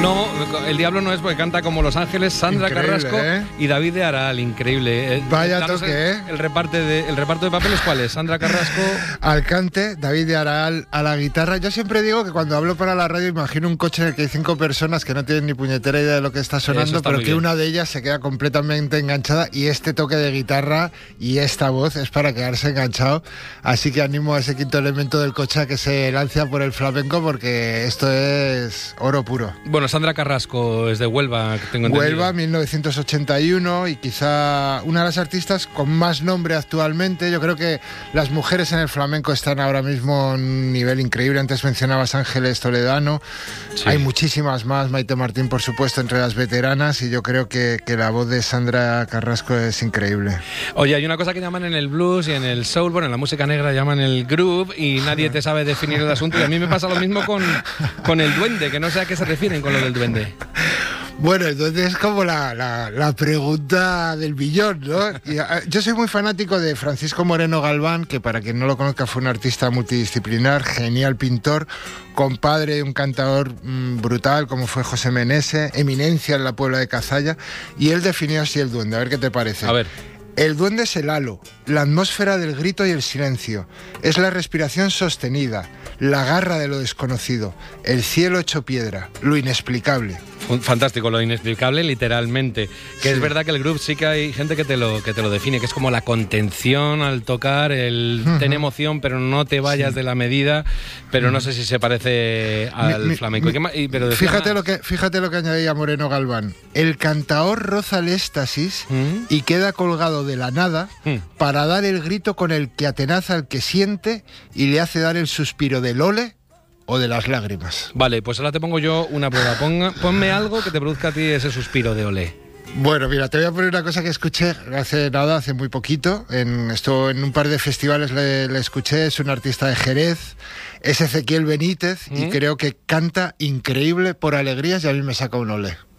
No, el diablo no es porque canta como Los Ángeles, Sandra Increíble, Carrasco y David de Aral, increíble. Vaya Danos toque, el reparto de papeles, ¿cuál es? Sandra Carrasco al cante, David de Aral a la guitarra. Yo siempre digo que cuando hablo para la radio imagino un coche en el que hay 5 personas que no tienen ni puñetera idea de lo que está sonando, pero que una de ellas se queda completamente enganchada, y este toque de guitarra y esta voz es para quedarse enganchado. Así que animo a ese quinto elemento del coche a que se lance a por el flamenco, porque esto es oro puro. Bueno, Sandra Carrasco es de Huelva, tengo entendido. Huelva, 1981, y quizá una de las artistas con más nombre actualmente. Yo creo que las mujeres en el flamenco están ahora mismo en un nivel increíble. Antes mencionabas Ángeles Toledano, sí. Hay muchísimas más, Maite Martín por supuesto entre las veteranas, y yo creo que la voz de Sandra Carrasco es increíble. Oye, hay una cosa que llaman en el blues y en el soul, bueno, en la música negra llaman el groove, y nadie te sabe definir el asunto, y a mí me pasa lo mismo con el duende, que no sé a qué se refieren con lo del duende. Bueno, entonces es como la pregunta del billón, ¿no? Yo soy muy fanático de Francisco Moreno Galván, que para quien no lo conozca fue un artista multidisciplinar, genial pintor, compadre de un cantador brutal como fue José Menese, eminencia en la Puebla de Cazalla, y él definió así el duende. A ver qué te parece. A ver. El duende es el halo, la atmósfera del grito y el silencio. Es la respiración sostenida, la garra de lo desconocido, el cielo hecho piedra, lo inexplicable. Fantástico, lo inexplicable, literalmente. Que sí. Es verdad que el groove sí que hay gente que te lo define, que es como la contención al tocar, el ten emoción, pero no te vayas de la medida, pero no sé si se parece al flamenco. Pero fíjate lo que añadía Moreno Galván. El cantaor roza el éxtasis y queda colgado de la nada para dar el grito con el que atenaza al que siente y le hace dar el suspiro del ole o de las lágrimas. Vale, pues ahora te pongo yo una prueba. Ponme algo que te produzca a ti ese suspiro de olé. Bueno, mira, te voy a poner una cosa que escuché hace muy poquito. Esto en un par de festivales le escuché. Es un artista de Jerez, es Ezequiel Benítez, y creo que canta increíble por alegrías, y a mí me saca un olé.